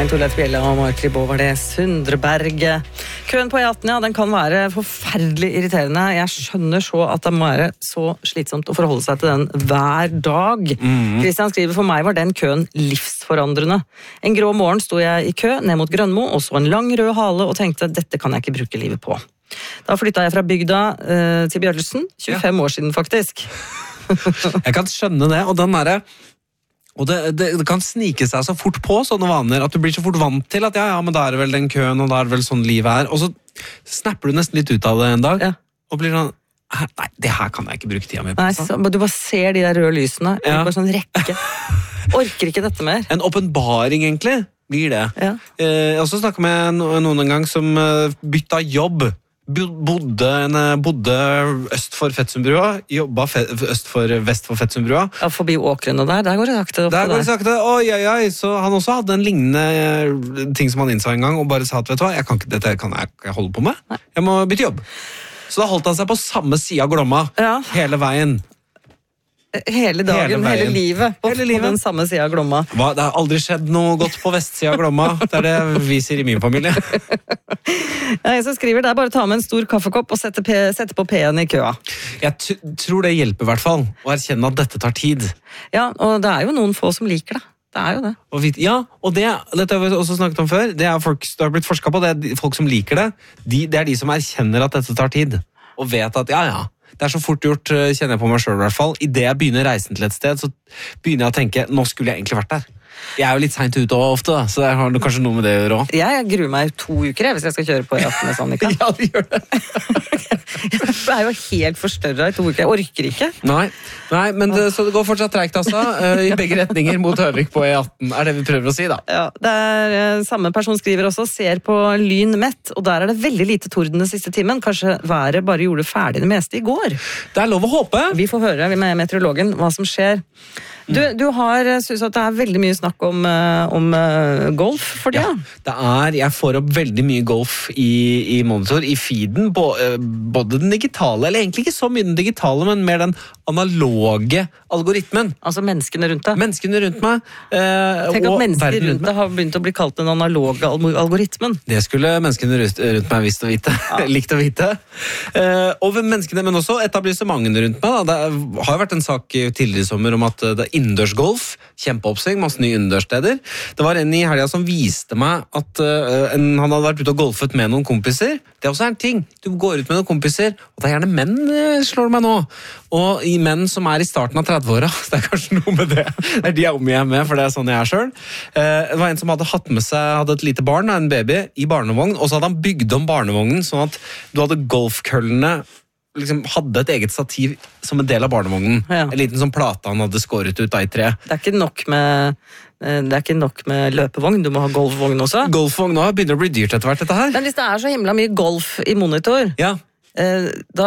Stein Torleif Bjelle og Mark Ribot var det. Sundreberget. Køen på E18, ja, den kan være forferdelig irriterende. Jeg skjønner så at det må være så slitsomt å forholde seg til den hver dag. Christian skriver, for meg var den køen livsforandrende. En grå morgen sto jeg i kø ned mot Grønmo og så en lang rød hale og tenkte, dette kan jeg ikke bruke livet på. Da flyttet jeg fra bygda til Bjørlesen, 25 år siden faktisk. Jeg kan skjønne det, og den derre og det kan snike seg så fort på sånne vaner, at du blir så fort vant til at ja, men da er det vel den køen, og da er det vel sånn livet er, og så snapper du nesten litt ut av det en dag, og blir sånn, nei, det her kan jeg ikke bruke tida med på. Nei, du bare ser de der røde lysene, bare sånn rekke. Orker ikke dette mer. En åpenbaring egentlig, blir det. Jeg har også snakket med noen en gang som bytta jobb, bodde øst for Fettsundbrua, jobba vest for Fettsundbrua. Ja, forbi åkrene der går det sakte. Der går det sakte, oi, så han også hadde en lignende ting som han innså en gang, og bare sa at, vet du hva, dette kan jeg ikke holde på med, jeg må bytte jobb. Så da holdt han seg på samme side av Glomma, hele veien. Hele dagen, hele livet på den samme siden av Glomma. Det har aldri skjedd noe godt på vestsiden av Glomma. Det er det vi sier i min familie. Jeg som skriver, det er bare å ta med en stor kaffekopp og sette på P-en i køa. Jeg tror det hjelper i hvert fall, å erkjenne at dette tar tid. Ja, og det er jo noen få som liker det. Det er jo det. Og dette har vi også snakket om før, det har blitt forsket på, det er folk som liker det. Det er de som erkjenner at dette tar tid, og vet at det er så fort gjort, kjenner jeg på meg selv i hvert fall. I det jeg begynner reisen til et sted, så begynner jeg å tenke, nå skulle jeg egentlig vært der. Jeg er jo litt sent ute ofte, så jeg har kanskje noe med det å gjøre også. Jeg gruer meg 2 uker hvis jeg skal kjøre på E18 med Sandvika. Ja, det gjør det. Jeg er jo helt forstørret i 2 uker, jeg orker ikke. Nei, men så det går fortsatt tregt altså, i begge retninger mot Høvik på E18, er det vi prøver å si da. Ja, det er samme person skriver også, ser på Lyn Met, og der er det veldig lite torden den siste timen, kanskje været bare gjorde ferdig det meste i går. Det er lov å håpe. Vi får høre med meteorologen hva som skjer. Du synes at det er veldig mye snakk om golf for det? Ja, jeg får opp veldig mye golf i monitor, i feeden, både den digitale, eller egentlig ikke så mye den digitale, men mer den analoge algoritmen. Altså menneskene rundt deg? Menneskene rundt meg. Tenk at mennesker rundt deg har begynt å bli kalt den analoge algoritmen. Det skulle menneskene rundt meg visst å vite, likt å vite. Og menneskene, men også etablissementene rundt meg. Det har jo vært en sak tidligere i sommer om at det er innendørsgolf, kjempeoppsving, masse nye innendørssteder. Det var en i helga som viste meg at han hadde vært ute og golfet med noen kompiser. Det er også en ting. Du går ut med noen kompiser, og det er gjerne menn, slår det meg nå. Og i menn som er i starten av 30-åra, det er kanskje noe med det. Det er de jeg omgir med, for det er sånn jeg er selv. Det var en som hadde hatt med seg, hadde et lite barn, en baby, i barnevogn, og så hadde han bygd om barnevognen, sånn at du hadde golfkøllene liksom hadde et eget stativ som en del av barnevognen. En liten sånn plate han hadde skåret ut i tre. Det er ikke nok med løpevogn, du må ha golfvogn også. Golfvogn nå begynner å bli dyrt etter hvert dette her. Men hvis det er så himla mye golf i monitor, da